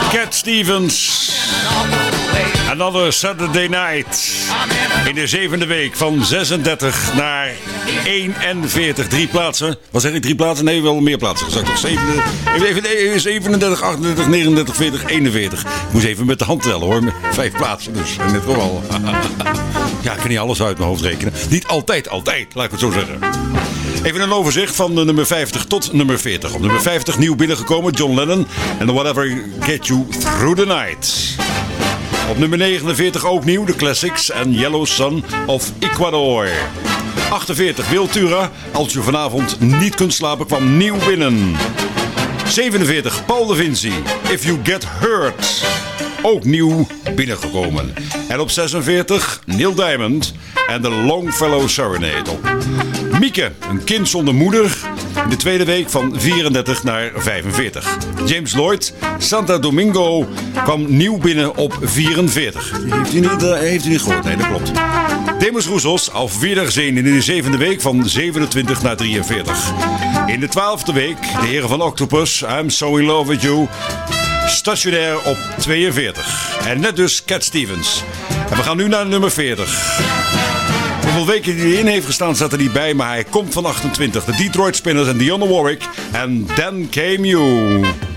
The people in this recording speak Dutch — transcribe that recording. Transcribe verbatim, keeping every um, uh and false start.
Cat Stevens. Another Saturday Night. In de zevende week van zesendertig naar eenenveertig. Drie plaatsen. Wat zeg ik? Drie plaatsen? Nee, wel meer plaatsen. Zou ik toch zevenendertig, zevenendertig, achtendertig, negenendertig, veertig, eenenveertig. Ik moest even met de hand tellen hoor. Met vijf plaatsen dus. In dit geval. Ja, ik kan niet alles uit mijn hoofd rekenen. Niet altijd, altijd. Laat ik het zo zeggen. Even een overzicht van de nummer vijftig tot nummer veertig. Op nummer vijftig nieuw binnengekomen John Lennon en Whatever Get You Through the Night. Op nummer negenenveertig ook nieuw de Classics en Yellow Sun of Ecuador. achtenveertig Wiltura, als je vanavond niet kunt slapen, kwam nieuw binnen. zevenenveertig Paul de Vinci, If You Get Hurt. Ook nieuw binnengekomen. En op zesenveertig Neil Diamond en de Longfellow Serenade. Op Mieke, een kind zonder moeder. In de tweede week van vierendertig naar vijfenveertig. James Lloyd, Santa Domingo, kwam nieuw binnen op vierenveertig. Heeft u niet, uh, heeft u niet gehoord? Nee, dat klopt. Demis Roussos, Auf Wiedersehen in de zevende week van zevenentwintig naar drieënveertig. In de twaalfde week, de heren van Octopus, I'm So In Love With You, stationair op tweeënveertig. En net dus Cat Stevens. En we gaan nu naar nummer veertig. Hoeveel weken hij erin heeft gestaan staat er niet bij, maar hij komt van achtentwintig. De Detroit Spinners en Dionne Warwick. En Then Came You.